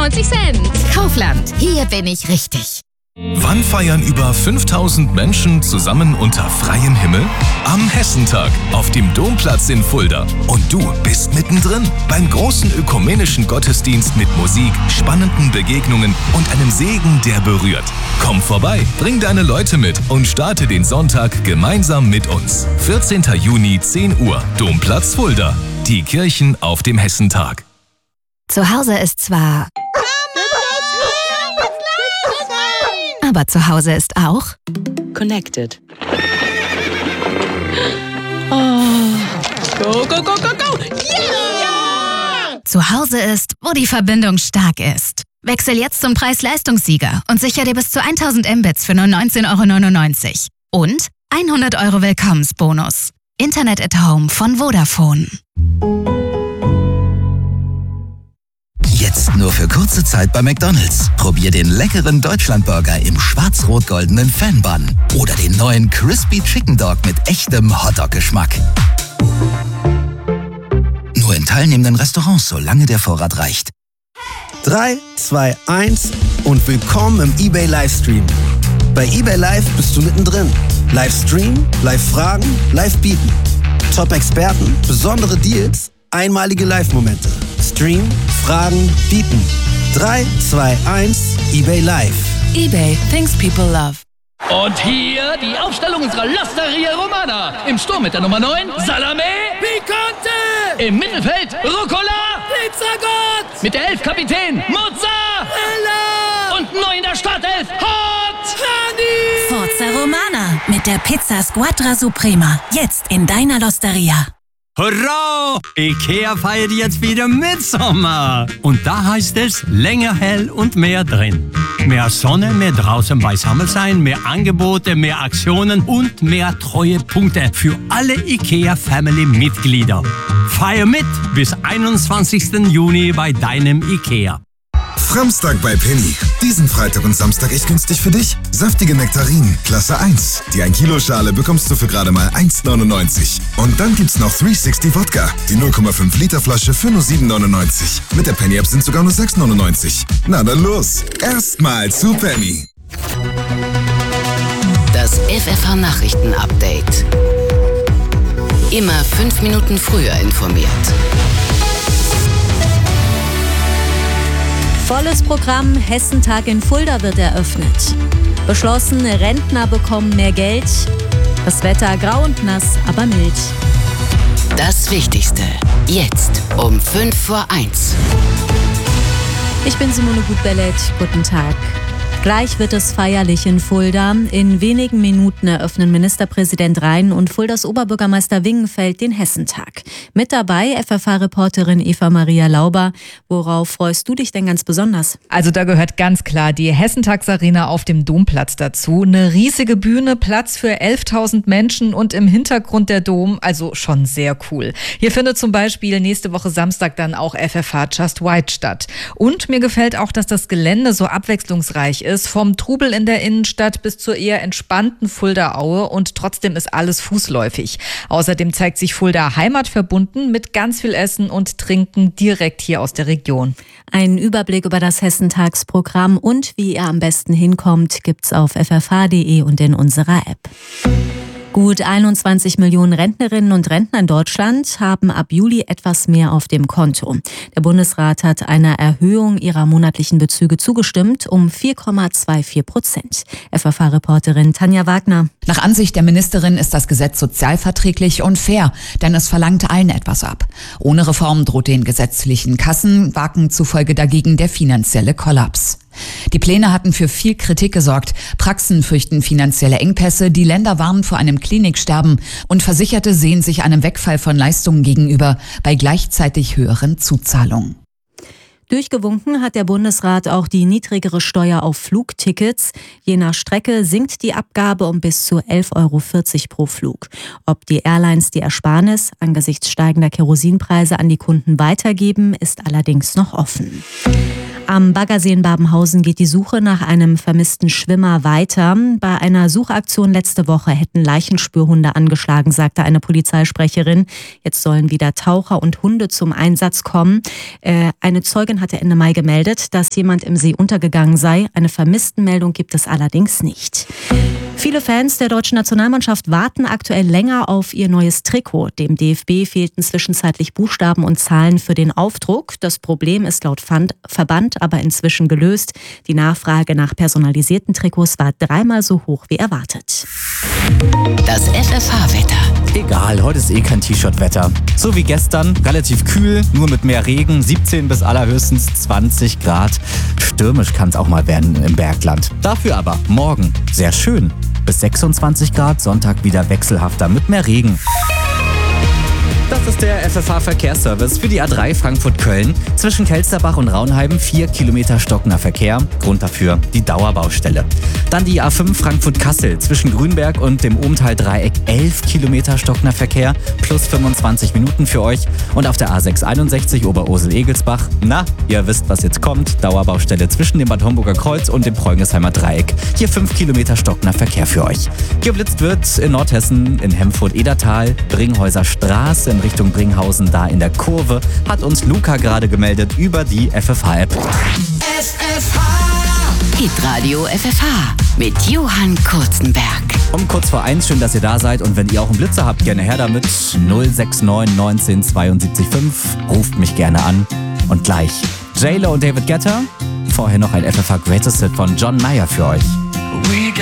99 Cent. Kaufland, hier bin ich richtig. Wann feiern über 5000 Menschen zusammen unter freiem Himmel? Am Hessentag auf dem Domplatz in Fulda. Und du bist mittendrin beim großen ökumenischen Gottesdienst mit Musik, spannenden Begegnungen und einem Segen, der berührt. Komm vorbei, bring deine Leute mit und starte den Sonntag gemeinsam mit uns. 14. Juni, 10 Uhr, Domplatz Fulda. Die Kirchen auf dem Hessentag. Zu Hause ist zwar... Aber zu Hause ist auch Connected. Oh. Go, go, go, go, go! Yeah! Zu Hause ist, wo die Verbindung stark ist. Wechsel jetzt zum Preis-Leistungssieger und sicher dir bis zu 1000 Mbits für nur 19,99 € und 100 € Willkommensbonus. Internet at Home von Vodafone. Jetzt nur für kurze Zeit bei McDonald's. Probier den leckeren Deutschlandburger im schwarz-rot-goldenen Fan-Bun oder den neuen Crispy Chicken Dog mit echtem Hotdog-Geschmack. Nur in teilnehmenden Restaurants, solange der Vorrat reicht. 3, 2, 1 und willkommen im eBay Livestream. Bei eBay Live bist du mittendrin. Livestream, Live-Fragen, Live-Bieten. Top-Experten, besondere Deals, einmalige Live-Momente. Stream, Fragen, Bieten. 3, 2, 1, eBay Live. eBay, things people love. Und hier die Aufstellung unserer L'Osteria Romana. Im Sturm mit der Nummer 9, Salame Picante. Im Mittelfeld, Rucola Pizzagott. Mit der 11 Kapitän, Mozzarella. Und neu in der Startelf, Hot Honey. Forza Romana mit der Pizza Squadra Suprema. Jetzt in deiner L'Osteria. Hurra! Ikea feiert jetzt wieder Mitsommer. Und da heißt es länger hell und mehr drin. Mehr Sonne, mehr draußen beisammen sein, mehr Angebote, mehr Aktionen und mehr Treuepunkte für alle Ikea-Family-Mitglieder. Feier mit bis 21. Juni bei deinem Ikea. Framstag bei Penny. Diesen Freitag und Samstag echt günstig für dich. Saftige Nektarinen, Klasse 1. Die 1 Kilo Schale bekommst du für gerade mal 1,99. Und dann gibt's noch 360 Wodka. Die 0,5 Liter Flasche für nur 7,99. Mit der Penny App sind sogar nur 6,99. Na dann los. Erstmal zu Penny. Das FFH Nachrichten Update. Immer 5 Minuten früher informiert. Volles Programm, Hessentag in Fulda wird eröffnet. Beschlossen, Rentner bekommen mehr Geld. Das Wetter grau und nass, aber mild. Das Wichtigste, jetzt um 1:05. Ich bin Simone Gutbellet, guten Tag. Gleich wird es feierlich in Fulda. In wenigen Minuten eröffnen Ministerpräsident Rhein und Fuldas Oberbürgermeister Wingenfeld den Hessentag. Mit dabei FFH-Reporterin Eva-Maria Lauber. Worauf freust du dich denn ganz besonders? Also da gehört ganz klar die Hessentagsarena auf dem Domplatz dazu. Eine riesige Bühne, Platz für 11.000 Menschen und im Hintergrund der Dom, also schon sehr cool. Hier findet zum Beispiel nächste Woche Samstag dann auch FFH Just White statt. Und mir gefällt auch, dass das Gelände so abwechslungsreich ist, vom Trubel in der Innenstadt bis zur eher entspannten Fulda-Aue und trotzdem ist alles fußläufig. Außerdem zeigt sich Fulda heimatverbunden mit ganz viel Essen und Trinken direkt hier aus der Region. Ein Überblick über das Hessentagsprogramm und wie ihr am besten hinkommt, gibt's auf ffh.de und in unserer App. Gut 21 Millionen Rentnerinnen und Rentner in Deutschland haben ab Juli etwas mehr auf dem Konto. Der Bundesrat hat einer Erhöhung ihrer monatlichen Bezüge zugestimmt um 4,24%. FFH-Reporterin Tanja Wagner. Nach Ansicht der Ministerin ist das Gesetz sozialverträglich und fair, denn es verlangt allen etwas ab. Ohne Reform droht den gesetzlichen Kassenwagen zufolge dagegen der finanzielle Kollaps. Die Pläne hatten für viel Kritik gesorgt. Praxen fürchten finanzielle Engpässe, die Länder warnen vor einem Kliniksterben und Versicherte sehen sich einem Wegfall von Leistungen gegenüber bei gleichzeitig höheren Zuzahlungen. Durchgewunken hat der Bundesrat auch die niedrigere Steuer auf Flugtickets. Je nach Strecke sinkt die Abgabe um bis zu 11,40 € pro Flug. Ob die Airlines die Ersparnis angesichts steigender Kerosinpreise an die Kunden weitergeben, ist allerdings noch offen. Am Baggersee in Babenhausen geht die Suche nach einem vermissten Schwimmer weiter. Bei einer Suchaktion letzte Woche hätten Leichenspürhunde angeschlagen, sagte eine Polizeisprecherin. Jetzt sollen wieder Taucher und Hunde zum Einsatz kommen. Eine Zeugin hatte Ende Mai gemeldet, dass jemand im See untergegangen sei. Eine Vermisstenmeldung gibt es allerdings nicht. Viele Fans der deutschen Nationalmannschaft warten aktuell länger auf ihr neues Trikot. Dem DFB fehlten zwischenzeitlich Buchstaben und Zahlen für den Aufdruck. Das Problem ist laut Verband aber inzwischen gelöst. Die Nachfrage nach personalisierten Trikots war 3-mal so hoch wie erwartet. Das FFH-Wetter. Egal, heute ist kein T-Shirt-Wetter. So wie gestern, relativ kühl, nur mit mehr Regen, 17 bis allerhöchstens 20 Grad. Stürmisch kann es auch mal werden im Bergland. Dafür aber morgen sehr schön. Bis 26 Grad, Sonntag wieder wechselhafter mit mehr Regen. Das ist der FFH-Verkehrsservice für die A3 Frankfurt-Köln. Zwischen Kelsterbach und Raunheim 4 Kilometer stockender Verkehr. Grund dafür die Dauerbaustelle. Dann die A5 Frankfurt-Kassel. Zwischen Grünberg und dem Ohmtal-Dreieck 11 Kilometer stockender Verkehr. Plus 25 Minuten für euch. Und auf der A661 Oberursel-Egelsbach. Na, ihr wisst, was jetzt kommt. Dauerbaustelle zwischen dem Bad Homburger Kreuz und dem Preungesheimer Dreieck. Hier 5 Kilometer stockender Verkehr für euch. Geblitzt wird in Nordhessen, in Hemfurt-Edertal, Bringhäuser Straße in Richtung Bringhausen, da in der Kurve, hat uns Luca gerade gemeldet über die FFH-App. Hitradio FFH mit Johann Kurzenberg. Um kurz vor 1, schön, dass ihr da seid, und wenn ihr auch einen Blitzer habt, gerne her damit. 069 19 72 5. Ruft mich gerne an. Und gleich J-Lo und David Guetta. Vorher noch ein FFH Greatest Hit von John Mayer für euch.